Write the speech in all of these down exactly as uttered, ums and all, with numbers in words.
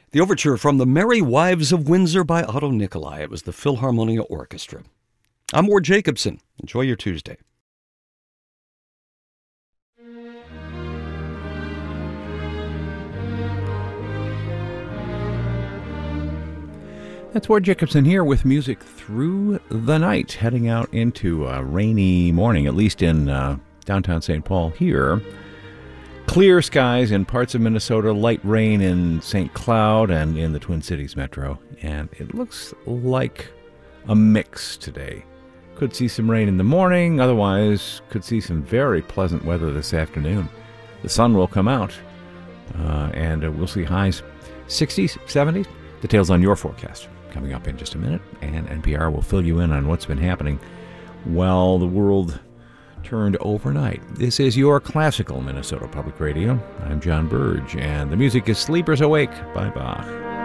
The overture from The Merry Wives of Windsor by Otto Nicolai. It was the Philharmonia Orchestra. I'm Ward Jacobson. Enjoy your Tuesday. That's Ward Jacobson here with music through the night, heading out into a rainy morning, at least in uh, downtown Saint Paul here. Clear skies in parts of Minnesota, light rain in Saint Cloud and in the Twin Cities metro. And it looks like a mix today. Could see some rain in the morning, otherwise could see some very pleasant weather this afternoon. The sun will come out, uh, and uh, we'll see highs sixties, seventies. Details on your forecast coming up in just a minute, and N P R will fill you in on what's been happening while the world turned overnight. This is your classical Minnesota Public Radio. I'm John Burge, and the music is Sleepers Awake by Bach.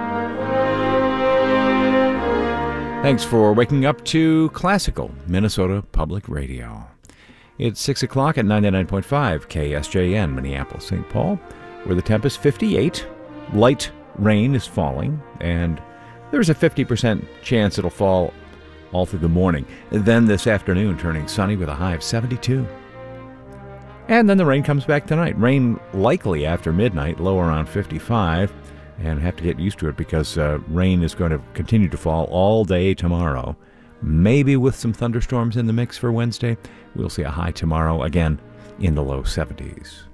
Thanks for waking up to classical Minnesota Public Radio. It's six o'clock at ninety-nine point five K S J N, Minneapolis, Saint Paul, where the temp is fifty-eight. Light rain is falling, and there's a fifty percent chance it'll fall all through the morning. Then this afternoon, turning sunny with a high of seventy-two. And then the rain comes back tonight. Rain likely after midnight, low around fifty-five. And have to get used to it because uh, rain is going to continue to fall all day tomorrow. Maybe with some thunderstorms in the mix for Wednesday. We'll see a high tomorrow, again, in the low seventies.